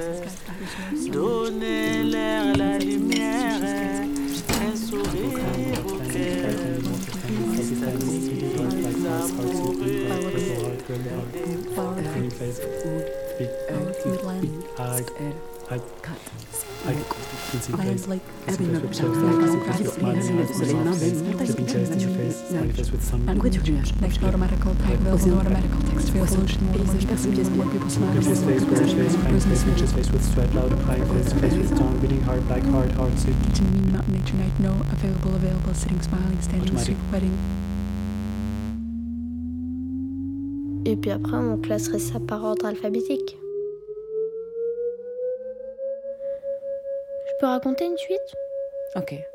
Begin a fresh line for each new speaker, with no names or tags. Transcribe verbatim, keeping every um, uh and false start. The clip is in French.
Donnez-leur la lumière, un sourire au cœur, des amoureux,
Land like Abbey Membership, language nuage, next automatical type available automatical text field solution, paysage passages, more people smile,
with sweat, loud and high, face to face with dawn, beating hard, black heart, heart suit.
kitchen, mean mountain, nature night, no, available, available, sitting, smiling, standing,
Automatic.
super wedding.
Et puis après, on classerait ça par ordre alphabétique. Je peux raconter une suite ?
Ok.